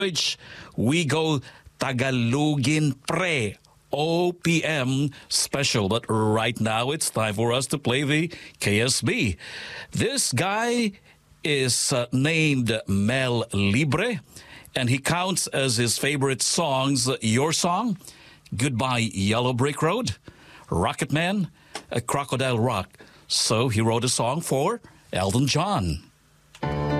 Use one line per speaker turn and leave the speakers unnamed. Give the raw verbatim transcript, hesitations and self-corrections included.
Which we go Tagalogin Pre. O P M special. But right now, it's time for us to play the K S B. This guy is uh, named Mel Libre, and he counts as his favorite songs Your Song, Goodbye Yellow Brick Road, Rocket Man, uh, Crocodile Rock. So he wrote a song for Elton John.